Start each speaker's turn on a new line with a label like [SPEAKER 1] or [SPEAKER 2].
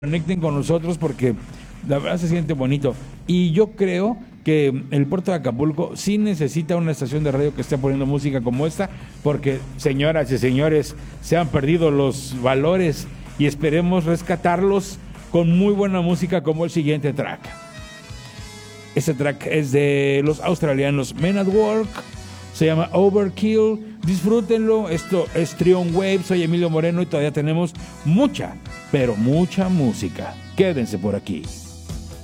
[SPEAKER 1] conecten con nosotros porque la verdad se siente bonito. Y yo creo que el puerto de Acapulco sí necesita una estación de radio que esté poniendo música como esta, porque, señoras y señores, se han perdido los valores y esperemos rescatarlos con muy buena música como el siguiente track. Este track es de los australianos Men at Work, se llama Overkill. Disfrútenlo, esto es Trion Wave, soy Emilio Moreno y todavía tenemos mucha, pero mucha música. Quédense por aquí.